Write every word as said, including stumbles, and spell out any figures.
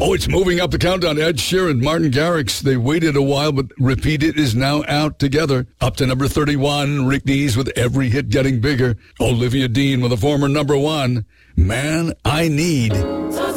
Oh, it's moving up the countdown. Ed Sheeran, Martin Garrix. They waited a while, but Repeat It is now out together. Up to number thirty-one. Rick Dees with Every Hit Getting Bigger. Olivia Dean with a former number one. Man, I Need.